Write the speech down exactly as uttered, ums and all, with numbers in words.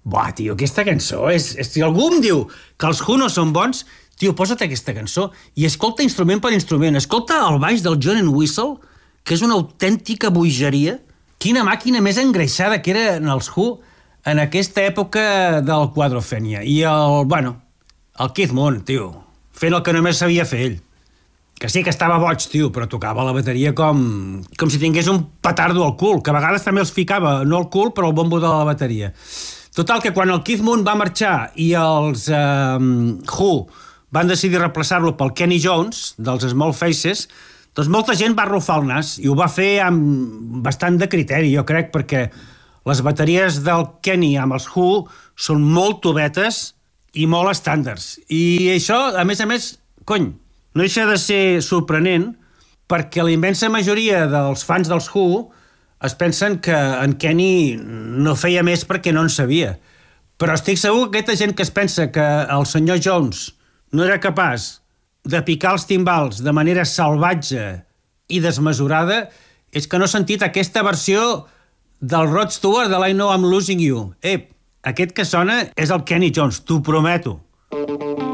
Buah, tio, aquesta cançó és... és si algú em diu que els Who no són bons, tio, posa't aquesta cançó i escolta instrument per instrument. Escolta el baix del John Entwistle, que és una autèntica bogeria. Quina màquina més engreixada que eren els Who en aquesta època del Quadrophenia. I el, bueno, el Keith Moon, tio, fent el que només sabia fer ell. Que sí que estava boig, tio, però tocava la bateria com, com si tingués un petardo al cul, que a vegades també els ficava, no al cul, però al bombo de la bateria. Total, que quan el Keith Moon va marxar i els eh, Who van decidir replaçar-lo pel Kenny Jones, dels Small Faces, doncs molta gent va arrufar el nas i ho va fer amb bastant de criteri, jo crec, perquè les bateries del Kenny amb els Who són molt tobetes i molt estàndards. I això, a més a més, cony, no deixa de ser sorprenent perquè la immensa majoria dels fans dels Who es pensen que en Kenny no feia més perquè no en sabia. Però estic segur que aquesta gent que es pensa que el senyor Jones no era capaç de picar els timbals de manera salvatge i desmesurada és que no ha sentit aquesta versió del Rod Stewart de l'I Know I'm Losing You. Eh, aquest que sona és el Kenny Jones, t'ho prometo.